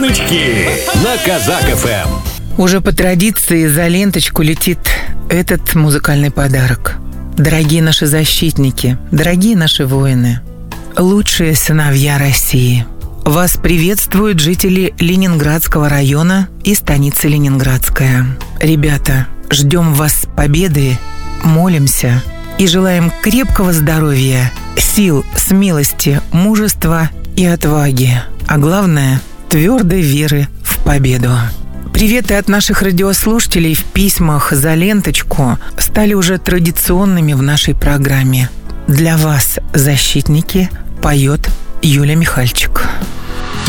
Имениннички на Казак ФМ. Уже по традиции за ленточку летит этот музыкальный подарок. Дорогие наши защитники, дорогие наши воины, лучшие сыновья России. Вас приветствуют жители Ленинградского района и станицы Ленинградская. Ребята, ждем вас с победы, молимся и желаем крепкого здоровья, сил, смелости, мужества и отваги. А главное, твердой веры в победу. Приветы от наших радиослушателей в письмах за ленточку стали уже традиционными в нашей программе. Для вас, защитники, поет Юля Михальчик.